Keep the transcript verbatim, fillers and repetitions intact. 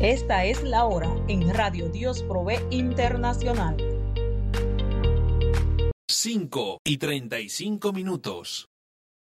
Esta es la hora en Radio Dios Provee Internacional. cinco y treinta y cinco minutos.